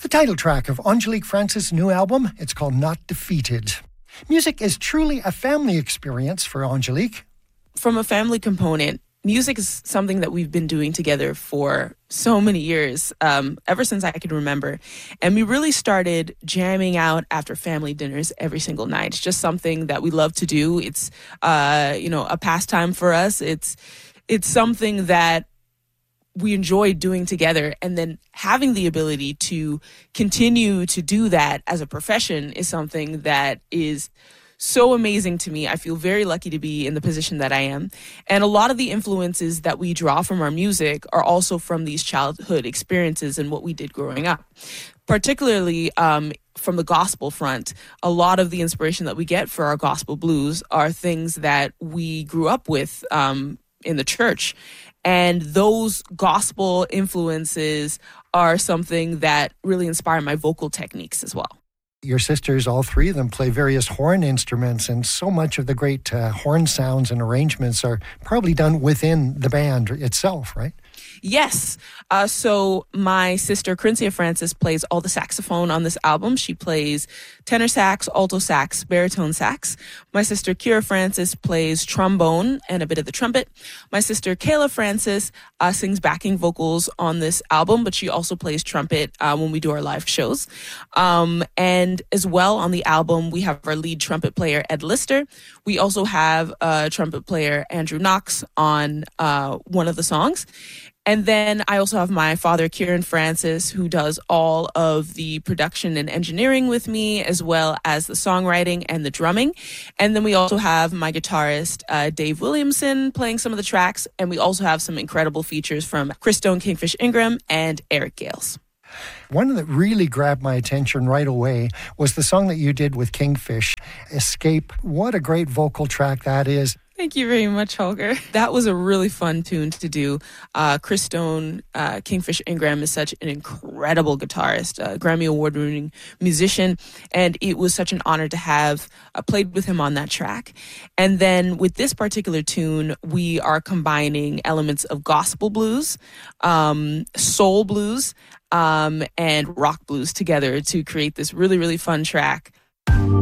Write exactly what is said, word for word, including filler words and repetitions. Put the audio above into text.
title track of Angelique Francis' new album. It's called Not Defeated. Music is truly a family experience for Angelique. From a family component, music is something that we've been doing together for so many years, um, ever since I can remember. And we really started jamming out after family dinners every single night. It's just something that we love to do. It's, uh, you know, a pastime for us. It's, it's something that we enjoy doing together, and then having the ability to continue to do that as a profession is something that is so amazing to me. I feel very lucky to be in the position that I am. And a lot of the influences that we draw from our music are also from these childhood experiences and what we did growing up. Particularly um, from the gospel front, a lot of the inspiration that we get for our gospel blues are things that we grew up with um, in the church. And those gospel influences are something that really inspire my vocal techniques as well. Your sisters, all three of them, play various horn instruments, and so much of the great uh, horn sounds and arrangements are probably done within the band itself, right? Yes. Uh, so my sister, Corinthia Francis, plays all the saxophone on this album. She plays tenor sax, alto sax, baritone sax. My sister, Kira Francis, plays trombone and a bit of the trumpet. My sister, Kayla Francis, uh, sings backing vocals on this album, but she also plays trumpet uh, when we do our live shows. Um, and as well on the album, we have our lead trumpet player, Ed Lister. We also have uh, trumpet player, Andrew Knox, on uh, one of the songs. And then I also have my father, Kieran Francis, who does all of the production and engineering with me, as well as the songwriting and the drumming. And then we also have my guitarist, uh, Dave Williamson, playing some of the tracks. And we also have some incredible features from Chris Stone, Kingfish Ingram, and Eric Gales. One that really grabbed my attention right away was the song that you did with Kingfish, Escape. What a great vocal track that is. Thank you very much, Holger. That was a really fun tune to do. Uh, Chris Stone, uh, Kingfish Ingram is such an incredible guitarist, a Grammy Award-winning musician, and it was such an honor to have uh, played with him on that track. And then with this particular tune, we are combining elements of gospel blues, um, soul blues, um, and rock blues together to create this really, really fun track.